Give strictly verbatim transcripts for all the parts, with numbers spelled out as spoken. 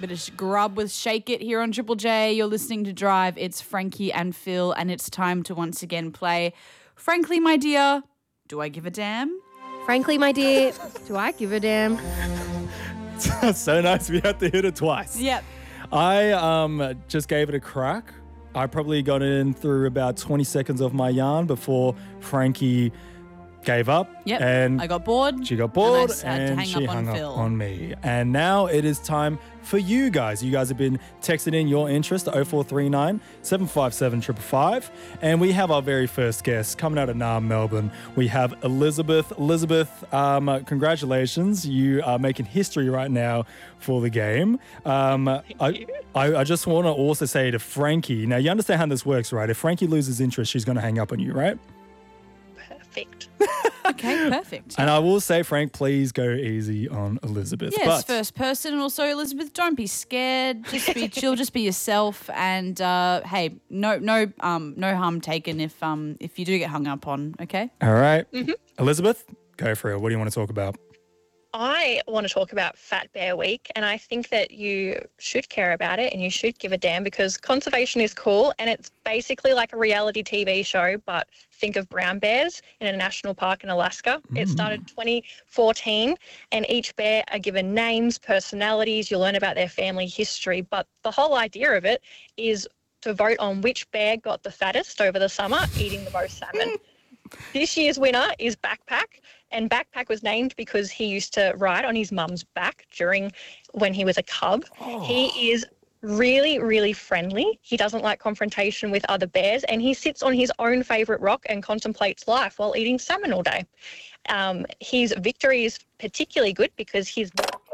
bit of sh- grub with Shake It here on Triple J. You're listening to Drive. It's Frankie and Phil, and it's time to once again play Frankly, My Dear, Do I Give a Damn? Frankly, my dear, do I give a damn? So nice we had to hit it twice. Yep. I um just gave it a crack. I probably got in through about twenty seconds of my yarn before Frankie gave up. Yep. And I got bored. she got bored and, I had to and hang she up on hung Phil. up on me. And now it is time for you guys. You guys have been texting in your interest to oh four three nine, seven five seven, five five five. And we have our very first guest coming out of Naarm, Melbourne. We have Elizabeth. Elizabeth, um, uh, congratulations. You are making history right now for the game. Um, I, I, I just want to also say to Frankie, now you understand how this works, right? If Frankie loses interest, she's going to hang up on you, right? Perfect. Okay, perfect. And I will say, Frank, please go easy on Elizabeth. Yes, but first person. And also, Elizabeth, don't be scared. Just be chill. Just be yourself. And uh, hey, no, no, um, no harm taken if um, if you do get hung up on. Okay. All right. Mm-hmm. Elizabeth, go for it. What do you want to talk about? I want to talk about Fat Bear Week, and I think that you should care about it and you should give a damn because conservation is cool and it's basically like a reality T V show, but think of brown bears in a national park in Alaska. Mm. It started twenty fourteen and each bear are given names, personalities, you learn about their family history, but the whole idea of it is to vote on which bear got the fattest over the summer, eating the most salmon. This year's winner is Backpack, and Backpack was named because he used to ride on his mum's back during when he was a cub. Oh. He is really, really friendly. He doesn't like confrontation with other bears, and he sits on his own favourite rock and contemplates life while eating salmon all day. Um, his victory is particularly good because he's...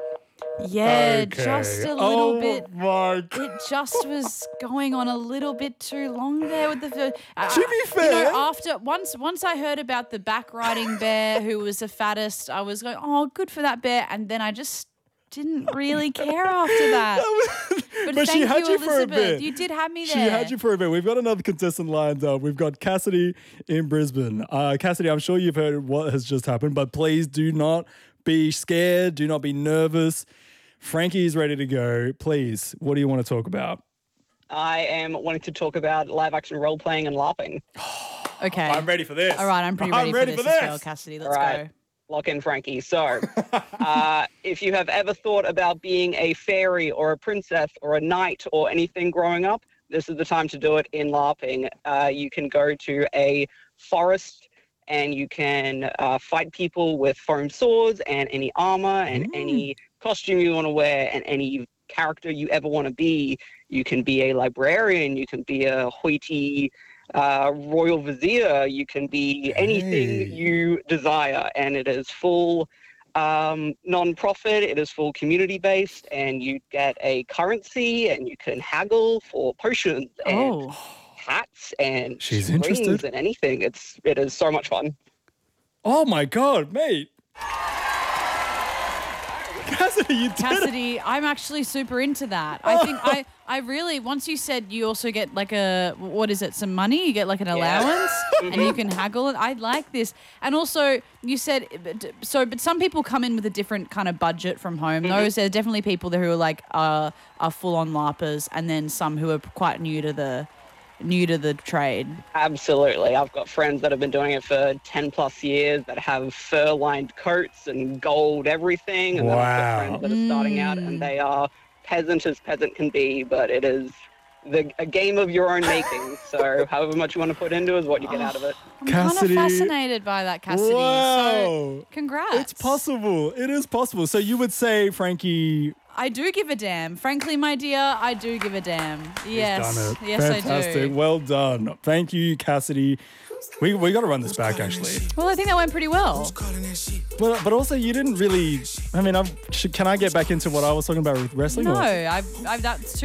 Yeah, okay. just a little oh bit. My God. It just was going on a little bit too long there with the. Uh, to be fair, you know, after once once I heard about the back riding bear who was the fattest, I was going, oh, good for that bear, and then I just didn't really care after that. But, but thank she had you, you for a Elizabeth. bit. You did have me there. She had you for a bit. We've got another contestant lined up. We've got Cassidy in Brisbane. Uh, Cassidy, I'm sure you've heard what has just happened, but please do not be scared. Do not be nervous. Frankie is ready to go. Please, what do you want to talk about? I am wanting to talk about live action role playing and LARPing. Okay. I'm ready for this. All right, I'm pretty ready, I'm ready for, for this this as well, Cassidy. Let's All right. go. Lock in, Frankie. So, uh, if you have ever thought about being a fairy or a princess or a knight or anything growing up, this is the time to do it in LARPing. Uh, you can go to a forest and you can uh, fight people with foam swords and any armor and mm. any costume you want to wear and any character you ever want to be. You can be a librarian, you can be a hoity uh, royal vizier, you can be anything Hey. you desire, and it is full um, non-profit, it is full community-based, and you get a currency and you can haggle for potions and Oh. hats and She's rings interested. and anything. It's it is so much fun. Oh my God, mate. Cassidy, you did it. Cassidy, I'm actually super into that. I think I, I really, once you said you also get like a, what is it, some money? You get like an allowance and you can haggle it. I like this. And also you said, so, but some people come in with a different kind of budget from home. Mm-hmm. Those, there are definitely people there who are like, uh, are full on LARPers, and then some who are quite new to the, new to the trade. Absolutely. I've got friends that have been doing it for ten plus years that have fur-lined coats and gold everything. And then I've Wow. got friends that are starting out Mm. and they are peasant as peasant can be, but it is the, a game of your own making. So however much you want to put into is what you get out of it. I'm Cassidy. kind of fascinated by that, Cassidy. Wow. So congrats. It's possible. It is possible. So you would say, Frankie, I do give a damn. Frankly, my dear, I do give a damn. Yes. done it. Yes, Fantastic. I do. Well done. Thank you, Cassidy. We we got to run this back, actually. Well, I think that went pretty well. But but also, you didn't really. I mean, I'm, should, can I get back into what I was talking about with wrestling? No, or- I've, I've that's too